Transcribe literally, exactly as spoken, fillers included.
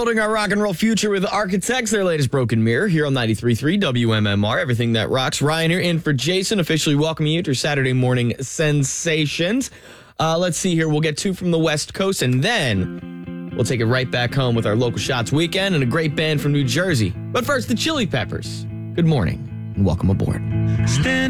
Building our rock and roll future with Architects, their latest Broken Mirror, here on ninety-three point three W M M R, everything that rocks. Ryan here in for Jason, officially welcoming you to Saturday morning sensations. Uh, let's see here. We'll get two from the West Coast, and then we'll take it right back home with our local shots weekend and a great band from New Jersey. But first, the Chili Peppers. Good morning, and welcome aboard. Stand